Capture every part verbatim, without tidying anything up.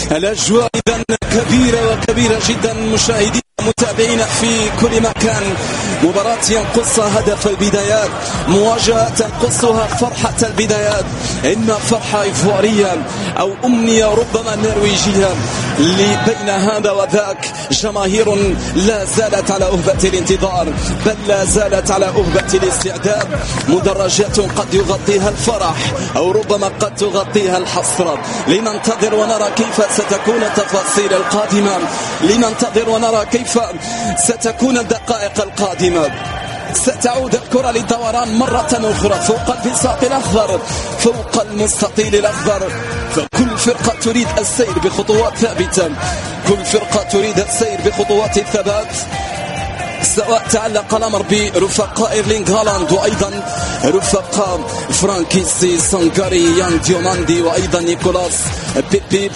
الأجواء إذن كبيرة وكبيرة جدا مشاهدين متابعين في كل مكان. مباراة ينقصها هدف البدايات، مواجهة تنقصها فرحة البدايات، إما فرحة إيفوارية أو أمنية ربما نرويجية. بين هذا وذاك جماهير لا زالت على أهبة الانتظار، بل لا زالت على أهبة الاستعداد. مدرجات قد يغطيها الفرح أو ربما قد تغطيها الحسرة. لننتظر ونرى كيف ستكون التفاصيل القادمة، لننتظر ونرى كيف ستكون الدقائق القادمة. ستعود الكرة للدوران مرة أخرى فوق البساط الأخضر، فوق المستطيل الأخضر. فكل فرقة تريد السير بخطوات ثابتة، كل فرقة تريد السير بخطوات الثبات. سواء تعلق الأمر برفقاء إيرلينغ هالاند وأيضا رفقاء فرانكيسي سانغاري يان ديوماندي وأيضا نيكولاس بيبي.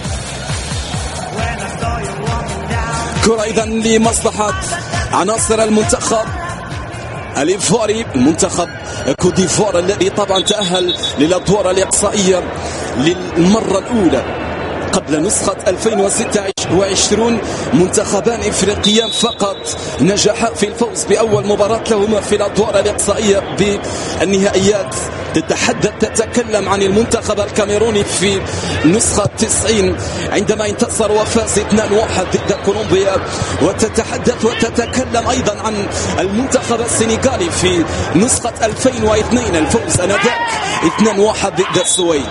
كرة إذن لمصلحة عناصر المنتخب الإيفواري، المنتخب كوت ديفوار الذي طبعا تأهل للأدوار الإقصائية للمرة الأولى قبل نسخة ألفين وستة وعشرين. منتخبان إفريقيان فقط نجحا في الفوز بأول مباراة لهما في الأدوار الإقصائية بالنهائيات. تتحدث تتكلم عن المنتخب الكاميروني في نسخة تسعين عندما انتصر وفاز اثنين واحد ضد كولومبيا، وتتحدث وتتكلم أيضا عن المنتخب السنغالي في نسخة ألفين واثنين الفوز أنذاك اثنين واحد ضد السويد.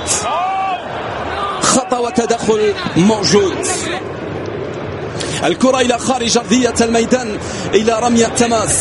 خطأ وتدخل موجود. الكرة إلى خارج أرضية الميدان إلى رمية تماس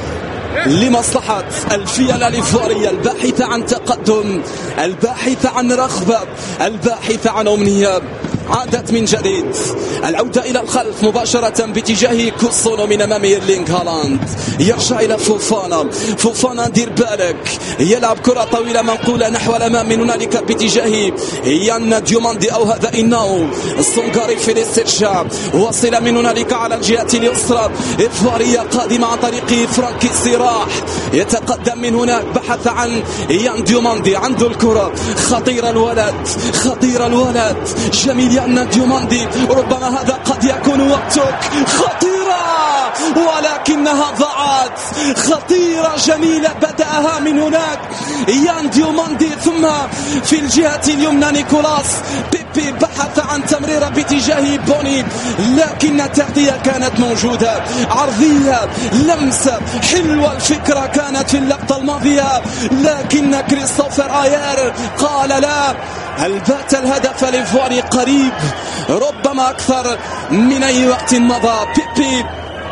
لمصلحة الفيلة الإيفوارية الباحثة عن تقدم، الباحثة عن رغبة، الباحثة عن أمنية. عادت من جديد العودة إلى الخلف مباشرة باتجاه كوسونو من أمام إيرلينغ هالاند. يرجع إلى فوفانا، فوفانا دير بالك، يلعب كرة طويلة منقولة نحو الأمام من هنالك باتجاه يان ديوماندي أو هذا إناو السونغاري في الاسترجاع. وصل من هنالك على الجهة اليسرى إيفوارية قادمة عن طريق فرانكي سراح، يتقدم من هناك بحث عن يان ديوماندي. عنده الكرة، خطير الولد، خطير الولد، جميل يان ديوماندي. ربما هذا قد يكون وقتك. خطيرة ولكنها ضاعت، خطيرة جميلة بدأها من هناك يان ديوماندي، ثم في الجهة اليمنى نيكولاس بيبي بحث عن تمريرة باتجاه بوني، لكن التغطية كانت موجودة، عرضية، لمسة حلوة. الفكرة كانت في اللقطة الماضية لكن كريستوفر آير قال لا. هل بات الهدف الإيفواري قريب ربما أكثر من أي وقت مضى. بيبي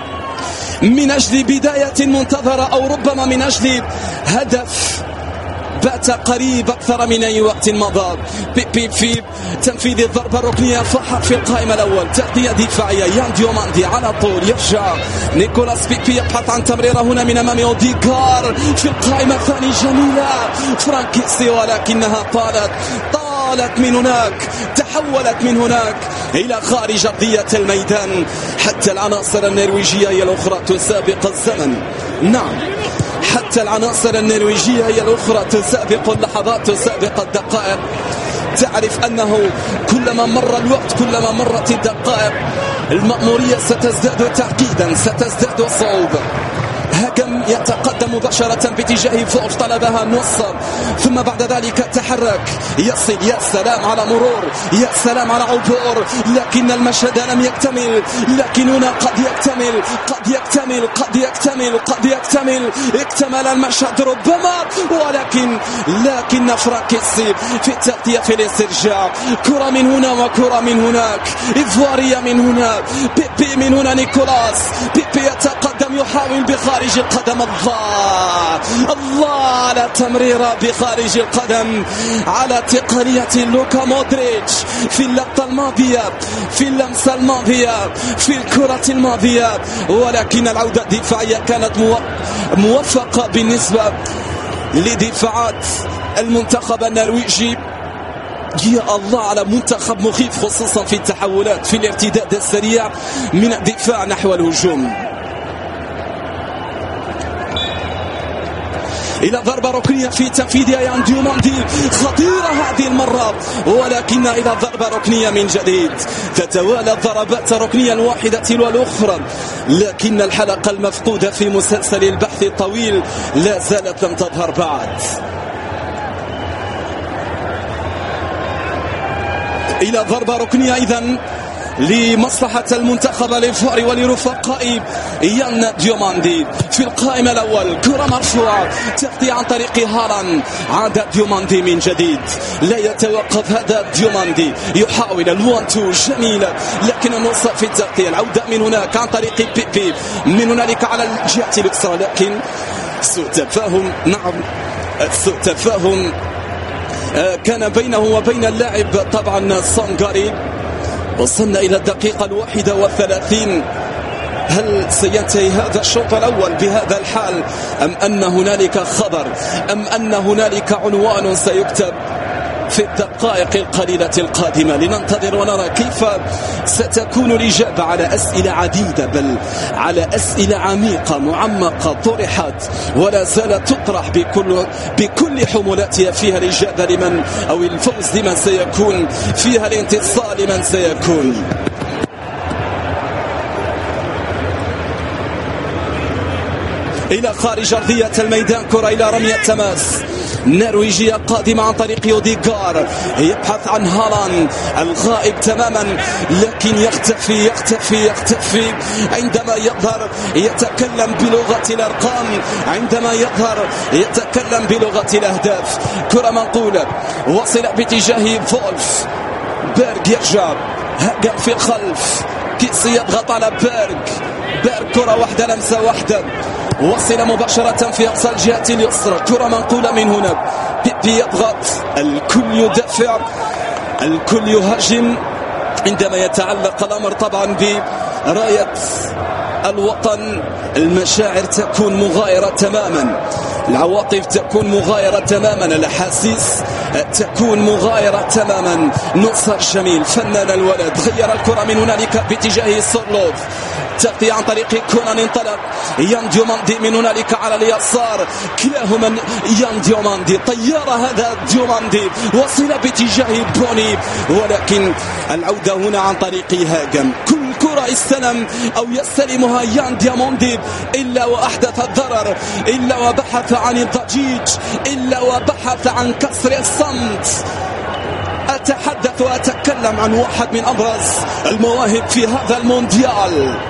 من أجل بداية منتظرة أو ربما من أجل هدف بات قريب أكثر من أي وقت مضى. بيبي في تنفيذ الضربة الركنية فحط في القائمة الأول، تغطية دفاعية يان ديوماندي على طول. يرجع نيكولاس بيبي يبحث عن تمريرة هنا من أمام أوديغار في القائمة الثانية. جميلة فرانكيسي ولكنها طالت طالت من هناك، تحولت من هناك إلى خارج أرضية الميدان. حتى العناصر النرويجية هي الأخرى تسابق الزمن. نعم، حتى العناصر النرويجية هي الأخرى تسابق اللحظات، تسابق الدقائق. تعرف أنه كلما مر الوقت كلما مرت الدقائق المأمورية ستزداد تعقيدا، ستزداد صعوبة. هجم يتقدم مباشرة باتجاه فوق، طلبها نصر ثم بعد ذلك تحرك يصل. يا سلام على مرور، يا سلام على عبور، لكن المشهد لم يكتمل. لكن هنا قد يكتمل، قد يكتمل، قد يكتمل، قد يكتمل. اكتمل المشهد ربما، ولكن لكن فرانكيسي في التغطية في الاسترجاع. كرة من هنا وكرة من هناك، إيفوارية من هنا، بيبي من هنا، نيكولاس بيبي يتقدم يحاول بخارج القدم. الله الله على تمريرة بخارج القدم، على تقنية لوكا مودريتش في اللقطة الماضية، في اللمسة الماضية، في الكرة الماضية. ولكن العودة الدفاعية كانت موفقة بالنسبة لدفاعات المنتخب النرويجي. يا الله على منتخب مخيف، خصوصا في التحولات، في الارتداد السريع من الدفاع نحو الهجوم. إلى ضربة ركنية في تنفيذها يان ديوماندي، خطيرة هذه المرة، ولكن إلى ضربة ركنية من جديد. تتوالى الضربات الركنية الواحدة تلو الأخرى، لكن الحلقة المفقودة في مسلسل البحث الطويل لا زالت لم تظهر بعد. إلى ضربة ركنية إذن لمصلحة المنتخب الإيفواري ولرفقائي يان ديوماندي في القائمة الأول. كرة مرفوعة تغطية عن طريق هالان، عاد ديوماندي من جديد، لا يتوقف هذا ديوماندي، يحاول الوان تو جميلة لكن النص في التغطية. العودة من هناك عن طريق بيبي، من هنالك على الجهة اليسرى، لكن سوء تفاهم، نعم سوء تفاهم كان بينه وبين اللاعب طبعا سانغاري. وصلنا إلى الدقيقة الواحدة والثلاثين. هل سينتهي هذا الشوط الأول بهذا الحال، أم أن هنالك خبر، أم أن هنالك عنوان سيكتب في الدقائق القليلة القادمة؟ لننتظر ونرى كيف ستكون الإجابة على أسئلة عديدة، بل على أسئلة عميقة معمقة طرحت ولا زالت تطرح بكل بكل حمولاتها، فيها الإجابة لمن أو الفوز لمن سيكون، فيها الانتصار لمن سيكون. إلى خارج أرضية الميدان، كرة إلى رمية تماس نرويجية قادمة عن طريق يوديغار، يبحث عن هالان الغائب تماما، لكن يختفي يختفي يختفي عندما يظهر يتكلم بلغة الأرقام، عندما يظهر يتكلم بلغة الأهداف. كرة منقولة وصل باتجاه فولف، بيرغ يرجع، هاجم في الخلف، كيسي يضغط على بيرغ، بيرغ كرة واحدة لمسة واحدة، وصل مباشرة في أقصى الجهة اليسرى، كرة منقولة من هنا، بيبي يضغط، الكل يدافع، الكل يهاجم. عندما يتعلق الأمر طبعا براية الوطن، المشاعر تكون مغايرة تماما، العواطف تكون مغايرة تماما، الأحاسيس تكون مغايرة تماما. نصر جميل فنان الولد، غير الكرة من هنالك باتجاه سورلوف، تغطية عن طريق كونان، انطلق يان ديوماندي من هنالك على اليسار، كلاهما يان ديوماندي، طيارة هذا ديوماندي، وصل باتجاه بوني، ولكن العودة هنا عن طريق هاجم. كل كرة استلم أو يستلمها يان ديوماندي إلا وأحدث الضرر، إلا وبحث عن الضجيج، إلا وبحث عن كسر الصمت. أتحدث وأتكلم عن واحد من أبرز المواهب في هذا المونديال،